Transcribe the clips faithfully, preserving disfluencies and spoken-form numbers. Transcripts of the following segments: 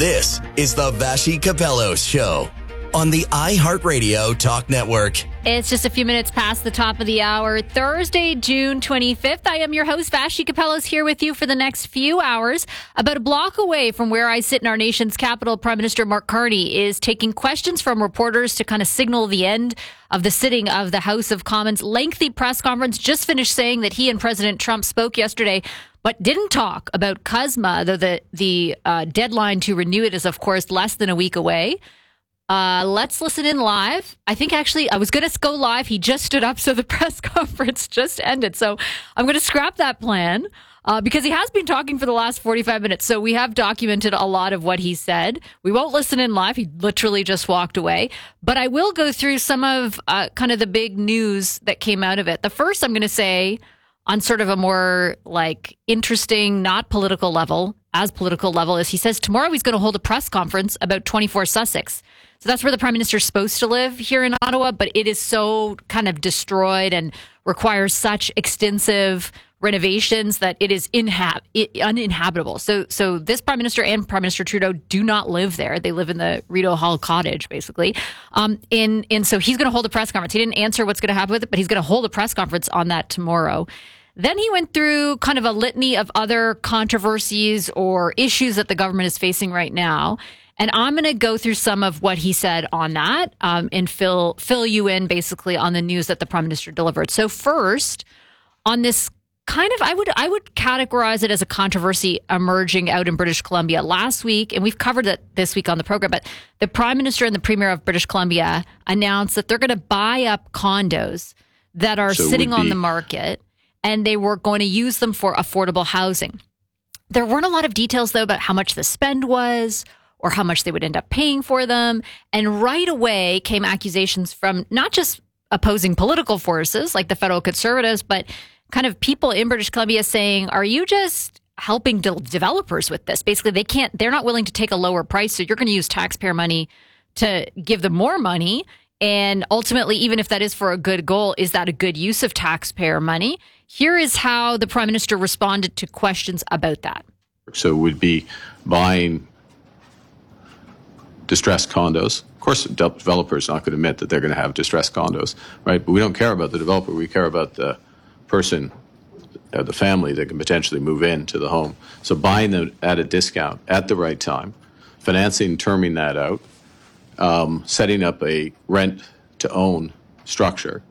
This is the Vassy Kapelos Show on the iHeartRadio Talk Network. It's just a few minutes past the top of the hour, Thursday, June twenty-fifth. I am your host, Vassy Kapelos, here with you for the next few hours. About a block away from where I sit in our nation's capital, Prime Minister Mark Carney is taking questions from reporters to kind of signal the end of the sitting of the House of Commons. Lengthy press conference, just finished saying that he and President Trump spoke yesterday, but didn't talk about C U S M A, though the, the uh, deadline to renew it is, of course, less than a week away. Uh, let's listen in live. I think actually I was going to go live. He just stood up, so the press conference just ended. So I'm going to scrap that plan uh, because he has been talking for the last forty-five minutes. So we have documented a lot of what he said. We won't listen in live. He literally just walked away. But I will go through some of uh, kind of the big news that came out of it. The first I'm going to say on sort of a more like interesting, not political level, as political level, is he says tomorrow he's going to hold a press conference about twenty-four Sussex. So that's where the Prime Minister is supposed to live here in Ottawa, but it is so kind of destroyed and requires such extensive renovations that it is inhab- uninhabitable. So so this Prime Minister and Prime Minister Trudeau do not live there. They live in the Rideau Hall cottage, basically. Um, and, and so he's going to hold a press conference. He didn't answer what's going to happen with it, but he's going to hold a press conference on that tomorrow. Then he went through kind of a litany of other controversies or issues that the government is facing right now. And I'm going to go through some of what he said on that um, and fill fill you in basically on the news that the Prime Minister delivered. So first, on this kind of, I would I would categorize it as a controversy emerging out in British Columbia last week, and we've covered it this week on the program, but the Prime Minister and the Premier of British Columbia announced that they're going to buy up condos that are so sitting on the market, and they were going to use them for affordable housing. There weren't a lot of details, though, about how much the spend was or how much they would end up paying for them. And right away came accusations from not just opposing political forces like the federal Conservatives, but kind of people in British Columbia saying, are you just helping de- developers with this? Basically, they can't, they're not willing to take a lower price, so you're going to use taxpayer money to give them more money. And ultimately, even if that is for a good goal, is that a good use of taxpayer money? Here is how the Prime Minister responded to questions about that. So we'd be buying distressed condos. Of course, the developer's not going to admit that they're going to have distressed condos, right? But we don't care about the developer. We care about the person, uh, the family that can potentially move into the home. So buying them at a discount at the right time, financing, terming that out, um, setting up a rent-to-own structure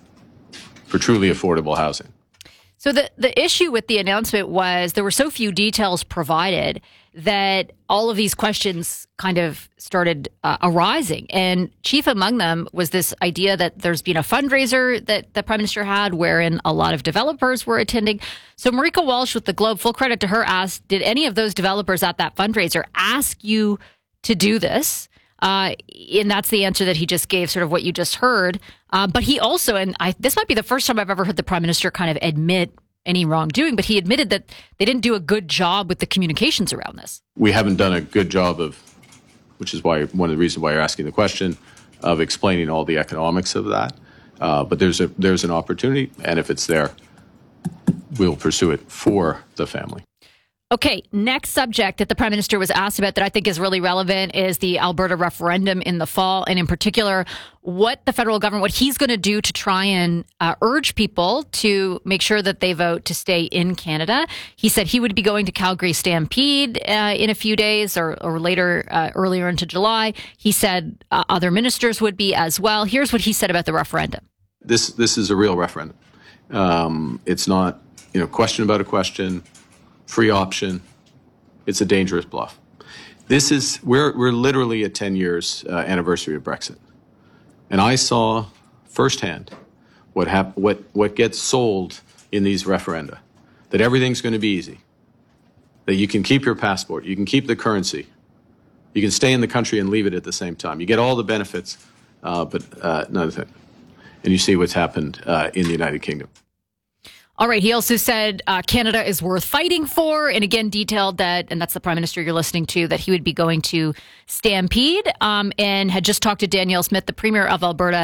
for truly affordable housing. So the, the issue with the announcement was there were so few details provided that all of these questions kind of started uh, arising. And chief among them was this idea that there's been a fundraiser that the Prime Minister had wherein a lot of developers were attending. So Marika Walsh with the Globe, full credit to her, asked, did any of those developers at that fundraiser ask you to do this? Uh, and that's the answer that he just gave, sort of what you just heard. Uh, but he also, and I, this might be the first time I've ever heard the Prime Minister kind of admit any wrongdoing, but he admitted that they didn't do a good job with the communications around this. We haven't done a good job of, which is why one of the reasons why you're asking the question, of explaining all the economics of that. Uh, but there's a there's an opportunity, and if it's there, we'll pursue it for the family. Okay, next subject that the Prime Minister was asked about that I think is really relevant is the Alberta referendum in the fall, and in particular, what the federal government, what he's going to do to try and uh, urge people to make sure that they vote to stay in Canada. He said he would be going to Calgary Stampede uh, in a few days or, or later, uh, earlier into July. He said uh, other ministers would be as well. Here's what he said about the referendum. This this is a real referendum. Um, it's not, you know, question about a question. Free option. It's a dangerous bluff. This is, we're we're literally at ten years uh, anniversary of Brexit. And I saw firsthand what hap- what what gets sold in these referenda, that everything's going to be easy, that you can keep your passport, you can keep the currency, you can stay in the country and leave it at the same time. You get all the benefits, uh, but uh, none thing. And you see what's happened uh, in the United Kingdom. All right. He also said uh, Canada is worth fighting for, and again detailed that, and that's the Prime Minister you're listening to, that he would be going to Stampede, um, and had just talked to Danielle Smith, the Premier of Alberta,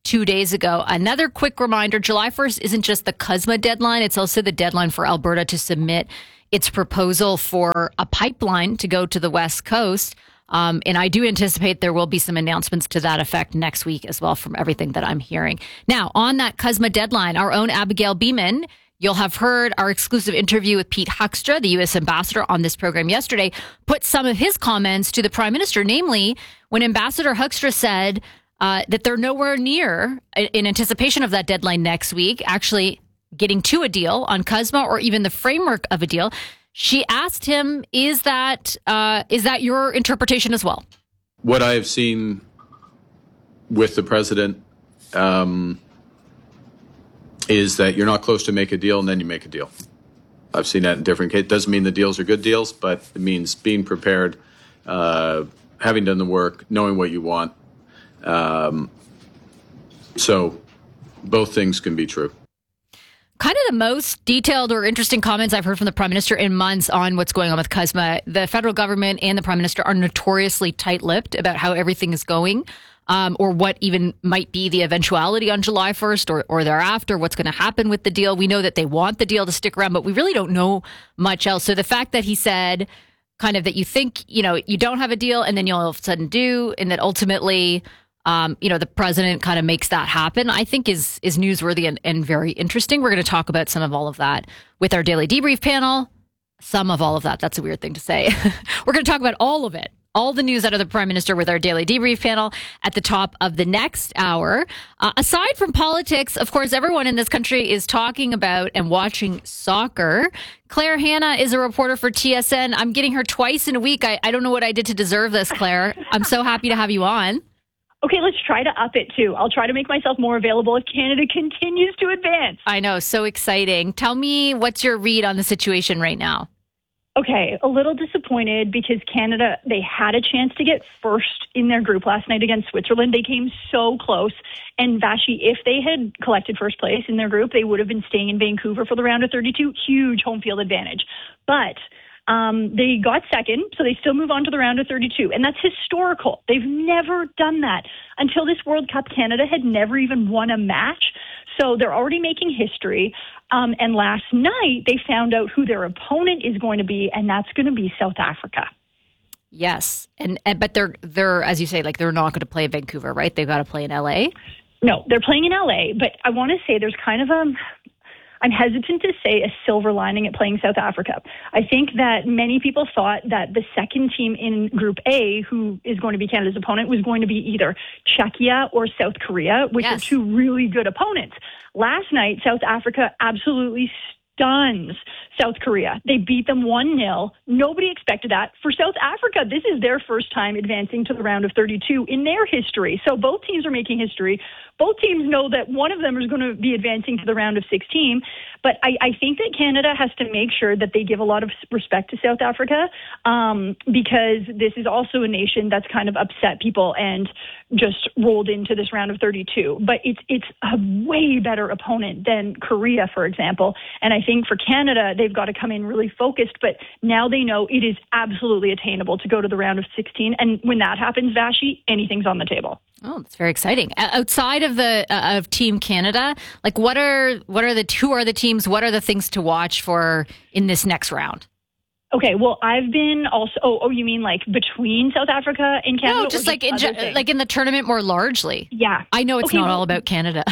two days ago. Another quick reminder, July first isn't just the C U S M A deadline, it's also the deadline for Alberta to submit its proposal for a pipeline to go to the West Coast. Um, and I do anticipate there will be some announcements to that effect next week as well from everything that I'm hearing. Now, on that C U S M A deadline, our own Abigail Beeman, you'll have heard our exclusive interview with Pete Huckstra, the U S ambassador on this program yesterday, put some of his comments to the Prime Minister, namely when Ambassador Huckstra said uh, that they're nowhere near, in anticipation of that deadline next week, actually getting to a deal on C U S M A or even the framework of a deal. She asked him, is that uh, is that your interpretation as well? What I have seen with the president um, is that you're not close to make a deal and then you make a deal. I've seen that in different cases. It doesn't mean the deals are good deals, but it means being prepared, uh, having done the work, knowing what you want. Um, so both things can be true. Kind of the most detailed or interesting comments I've heard from the Prime Minister in months on what's going on with C U S M A. The federal government and the Prime Minister are notoriously tight-lipped about how everything is going, um, or what even might be the eventuality on July first or, or thereafter, what's going to happen with the deal. We know that they want the deal to stick around, but we really don't know much else. So the fact that he said kind of that you think, you know, you don't have a deal and then you'll all of a sudden do, and that ultimately... Um, you know, the president kind of makes that happen, I think is is newsworthy and, and very interesting. We're going to talk about some of all of that with our daily debrief panel. Some of all of that. That's a weird thing to say. We're going to talk about all of it. All the news out of the Prime Minister with our daily debrief panel at the top of the next hour. Uh, aside from politics, of course, everyone in this country is talking about and watching soccer. Claire Hanna is a reporter for T S N. I'm getting her twice in a week. I, I don't know what I did to deserve this, Claire. I'm so happy to have you on. Okay, let's try to up it too. I'll try to make myself more available if Canada continues to advance. I know, so exciting. Tell me, what's your read on the situation right now? Okay, a little disappointed because Canada, they had a chance to get first in their group last night against Switzerland. They came so close. And Vashi, if they had collected first place in their group, they would have been staying in Vancouver for the round of thirty-two. Huge home field advantage. But Um, they got second, so they still move on to the round of thirty-two. And that's historical. They've never done that. Until this World Cup, Canada had never even won a match. So they're already making history. Um, and last night, they found out who their opponent is going to be, and that's going to be South Africa. Yes. And, and but they're, they're, as you say, like they're not going to play in Vancouver, right? They've got to play in L A? No, they're playing in L A. But I want to say there's kind of a... I'm hesitant to say a silver lining at playing South Africa. I think that many people thought that the second team in Group A, who is going to be Canada's opponent, was going to be either Czechia or South Korea, which yes. are two really good opponents. Last night, South Africa absolutely stuns South Korea. They beat them one nil. Nobody expected that. For South Africa, this is their first time advancing to the round of thirty-two in their history. So both teams are making history. Both teams know that one of them is going to be advancing to the round of sixteen. But I, I think that Canada has to make sure that they give a lot of respect to South Africa um, because this is also a nation that's kind of upset people and just rolled into this round of thirty-two. But it's it's a way better opponent than Korea, for example. And I think for Canada, they've got to come in really focused. But now they know it is absolutely attainable to go to the round of sixteen. And when that happens, Vashi, anything's on the table. Oh, that's very exciting. Outside of the uh, of Team Canada, like what are what are the who are the teams? What are the things to watch for in this next round? Okay, well, I've been also. Oh, oh, you mean like between South Africa and Canada? No, just like in, like in the tournament more largely. Yeah, I know it's okay, not well, all about Canada.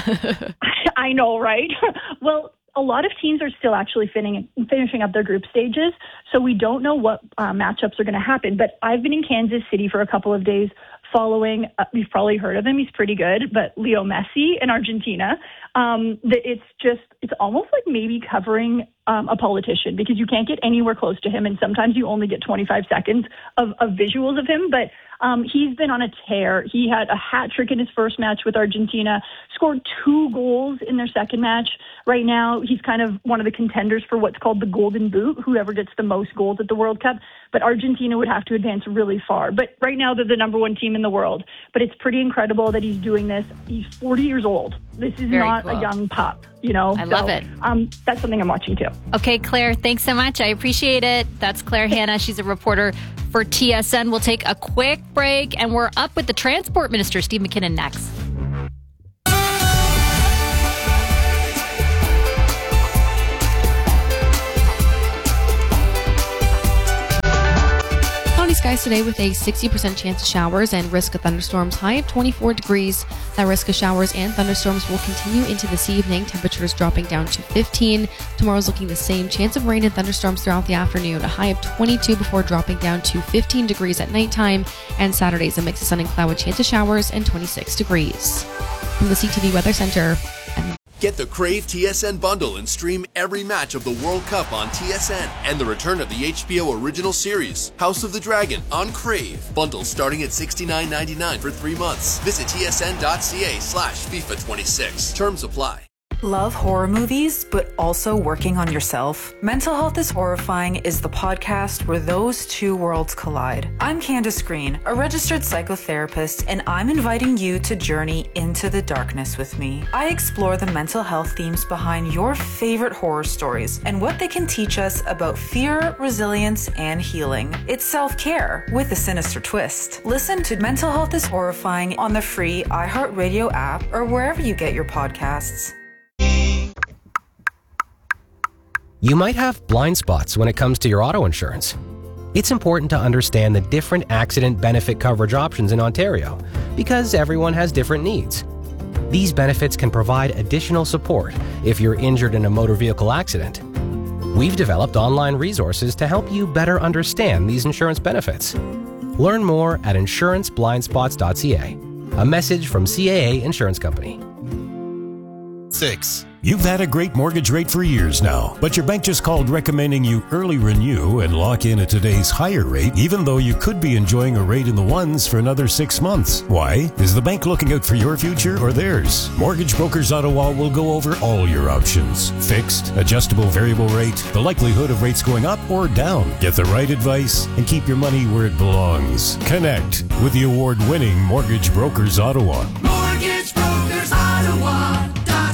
I know, right? Well, a lot of teams are still actually finishing, finishing up their group stages, so we don't know what uh, matchups are going to happen. But I've been in Kansas City for a couple of days following, uh, you've probably heard of him, he's pretty good, but Leo Messi in Argentina. Um, the, it's just, it's almost like maybe covering um, a politician because you can't get anywhere close to him, and sometimes you only get twenty-five seconds of, of visuals of him, but um, he's been on a tear. He had a hat trick in his first match with Argentina, scored two goals in their second match. Right now, he's kind of one of the contenders for what's called the Golden Boot, whoever gets the most goals at the World Cup. But Argentina would have to advance really far. But right now, they're the number one team in the world. But it's pretty incredible that he's doing this. He's forty years old. This is Very not cool. a young pup, you know? I so, love it. Um, that's something I'm watching too. Okay, Claire, thanks so much. I appreciate it. That's Claire Hanna. She's a reporter for T S N. We'll take a quick break, and we're up with the Transport Minister, Steve McKinnon, next. Cloudy skies today with a sixty percent chance of showers and risk of thunderstorms. High of twenty-four degrees. That risk of showers and thunderstorms will continue into this evening. Temperatures dropping down to fifteen. Tomorrow's looking the same. Chance of rain and thunderstorms throughout the afternoon. A high of twenty-two before dropping down to fifteen degrees at nighttime. And Saturday's a mix of sun and cloud with chance of showers and twenty-six degrees. From the C T V Weather Center. I'm Get the Crave T S N bundle and stream every match of the World Cup on T S N and the return of the H B O original series, House of the Dragon, on Crave. Bundle starting at sixty-nine ninety-nine for three months. Visit tsn.ca slash FIFA twenty-six. Terms apply. Love horror movies, but also working on yourself? Mental Health is Horrifying is the podcast where those two worlds collide. I'm Candace Green, a registered psychotherapist, and I'm inviting you to journey into the darkness with me. I explore the mental health themes behind your favorite horror stories and what they can teach us about fear, resilience, and healing. It's self-care with a sinister twist. Listen to Mental Health is Horrifying on the free iHeartRadio app or wherever you get your podcasts. You might have blind spots when it comes to your auto insurance. It's important to understand the different accident benefit coverage options in Ontario because everyone has different needs. These benefits can provide additional support if you're injured in a motor vehicle accident. We've developed online resources to help you better understand these insurance benefits. Learn more at insurance blind spots dot c a. A message from C A A Insurance Company. Six. You've had a great mortgage rate for years now, but your bank just called recommending you early renew and lock in at today's higher rate, even though you could be enjoying a rate in the ones for another six months. Why? Is the bank looking out for your future or theirs? Mortgage Brokers Ottawa will go over all your options. Fixed, adjustable variable rate, the likelihood of rates going up or down. Get the right advice and keep your money where it belongs. Connect with the award-winning Mortgage Brokers Ottawa. Mortgage Brokers Ottawa.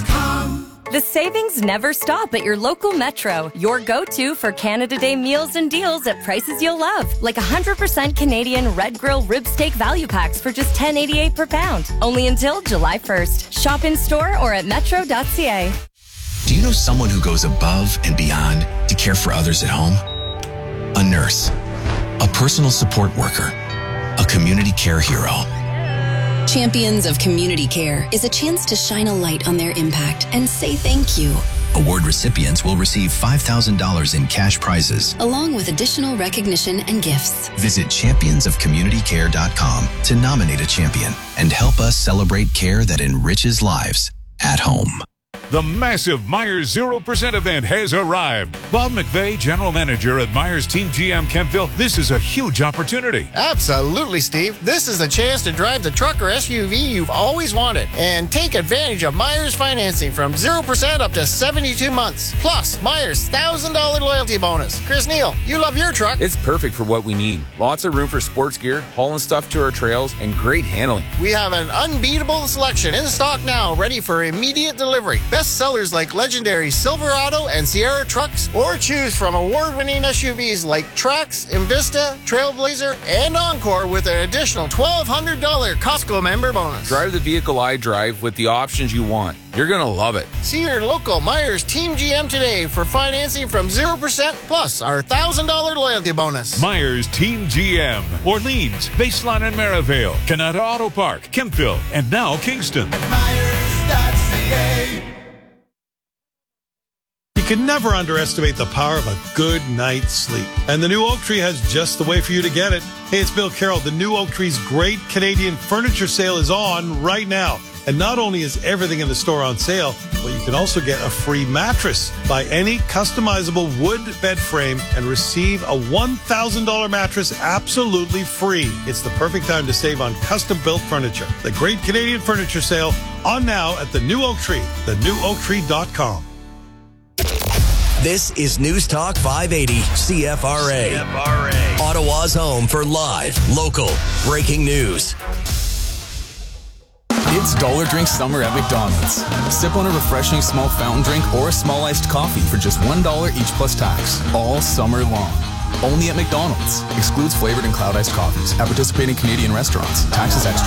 The savings never stop at your local Metro, your go-to for Canada Day meals and deals at prices you'll love, like one hundred percent Canadian Red Grill rib steak value packs for just ten eighty-eight per pound, only until July first. Shop in store or at metro dot c a. Do you know someone who goes above and beyond to care for others at home? A nurse, a personal support worker, a community care hero. Champions of Community Care is a chance to shine a light on their impact and say thank you. Award recipients will receive five thousand dollars in cash prizes, along with additional recognition and gifts. Visit champions of community care dot com to nominate a champion and help us celebrate care that enriches lives at home. The massive Myers zero percent event has arrived. Bob McVeigh, General Manager at Myers Team G M Kemptville, this is a huge opportunity. Absolutely, Steve. This is a chance to drive the truck or S U V you've always wanted and take advantage of Myers financing from zero percent up to seventy-two months. Plus, Myers' one thousand dollars loyalty bonus. Chris Neal, you love your truck. It's perfect for what we need. Lots of room for sports gear, hauling stuff to our trails, and great handling. We have an unbeatable selection in stock now, ready for immediate delivery. Best sellers like legendary Silverado and Sierra trucks, or choose from award-winning S U Vs like Trax, Invista, Trailblazer, and Encore with an additional twelve hundred dollars Costco member bonus. Drive the vehicle I drive with the options you want. You're going to love it. See your local Myers Team G M today for financing from zero percent plus our one thousand dollars loyalty bonus. Myers Team G M, Orleans, Baseline and Maryvale, Canada Auto Park, Kemptville, and now Kingston. Myers dot c a. You can never underestimate the power of a good night's sleep. And the new Oak Tree has just the way for you to get it. Hey, it's Bill Carroll. The new Oak Tree's great Canadian furniture sale is on right now. And not only is everything in the store on sale, but you can also get a free mattress. Buy any customizable wood bed frame and receive a one thousand dollars mattress absolutely free. It's the perfect time to save on custom-built furniture. The great Canadian furniture sale on now at the new Oak Tree, the new oak tree dot com. This is News Talk five eighty C F R A. C F R A. Ottawa's home for live, local, breaking news. It's Dollar Drink Summer at McDonald's. Sip on a refreshing small fountain drink or a small iced coffee for just one dollar each plus tax, all summer long. Only at McDonald's. Excludes flavored and cloud iced coffees at participating Canadian restaurants. Taxes extra.